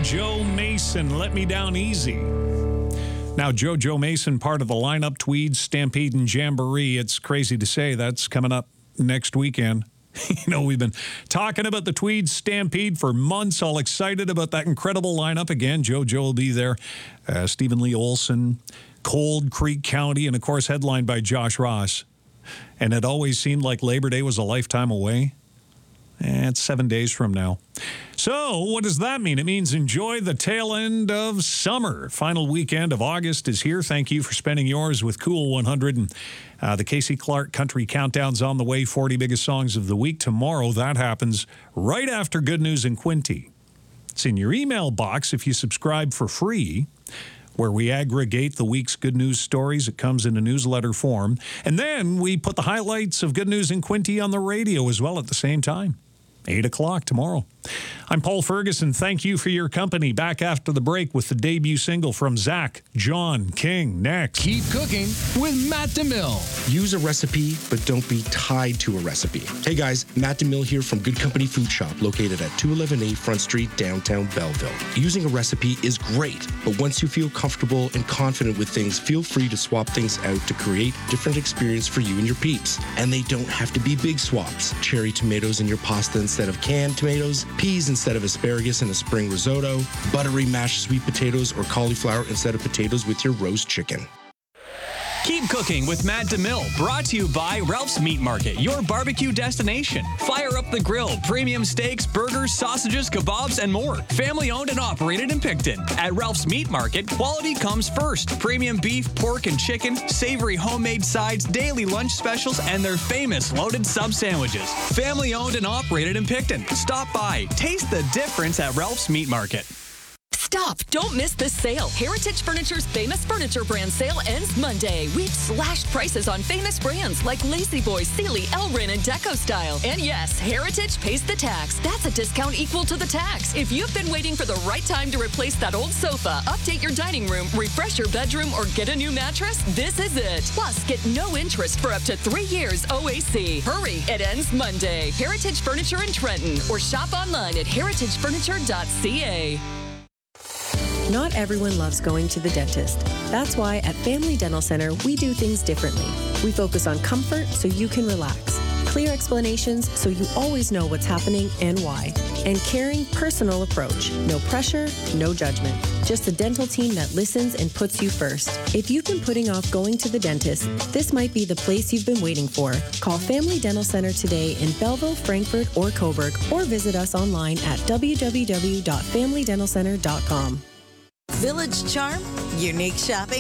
JoJo Mason, Let Me Down Easy. Now, JoJo Mason, part of the lineup, Tweeds, Stampede, and Jamboree. It's crazy to say that's coming up next weekend. We've been talking about the Tweeds Stampede for months, all excited about that incredible lineup. Again, JoJo will be there. Stephen Lee Olson, Cold Creek County, and, of course, headlined by Josh Ross. And it always seemed like Labor Day was a lifetime away. It's 7 days from now. So what does that mean? It means enjoy the tail end of summer. Final weekend of August is here. Thank you for spending yours with Cool 100. And the Casey Clark Country Countdown's on the way. 40 biggest songs of the week tomorrow. That happens right after Good News in Quinte. It's in your email box if you subscribe for free, where we aggregate the week's good news stories. It comes in a newsletter form. And then we put the highlights of Good News in Quinte on the radio as well at the same time. 8 o'clock tomorrow. I'm Paul Ferguson. Thank you for your company. Back after the break with the debut single from Zach, John King. Next. Keep cooking with Matt DeMille. Use a recipe, but don't be tied to a recipe. Hey guys, Matt DeMille here from Good Company Food Shop, located at 211A Front Street, downtown Belleville. Using a recipe is great, but once you feel comfortable and confident with things, feel free to swap things out to create different experience for you and your peeps. And they don't have to be big swaps. Cherry tomatoes in your pasta instead of canned tomatoes, peas instead of asparagus in a spring risotto, buttery mashed sweet potatoes or cauliflower instead of potatoes with your roast chicken. Keep cooking with Matt DeMille, brought to you by Ralph's Meat Market, your barbecue destination. Fire up the grill, premium steaks, burgers, sausages, kebabs, and more. Family owned and operated in Picton. At Ralph's Meat Market, quality comes first. Premium beef, pork, and chicken, savory homemade sides, daily lunch specials, and their famous loaded sub sandwiches. Family owned and operated in Picton. Stop by. Taste the difference at Ralph's Meat Market. Stop! Don't miss this sale. Heritage Furniture's famous furniture brand sale ends Monday. We've slashed prices on famous brands like Lazy Boy, Sealy, Elrin, and Deco Style. And yes, Heritage pays the tax. That's a discount equal to the tax. If you've been waiting for the right time to replace that old sofa, update your dining room, refresh your bedroom, or get a new mattress, this is it. Plus, get no interest for up to 3 years OAC. Hurry, it ends Monday. Heritage Furniture in Trenton, or shop online at heritagefurniture.ca. Not everyone loves going to the dentist. That's why at Family Dental Center, we do things differently. We focus on comfort so you can relax, clear explanations so you always know what's happening and why, and caring, personal approach. No pressure, no judgment. Just a dental team that listens and puts you first. If you've been putting off going to the dentist, this might be the place you've been waiting for. Call Family Dental Center today in Belleville, Frankfort, or Cobourg, or visit us online at www.familydentalcenter.com. Village charm, unique shopping.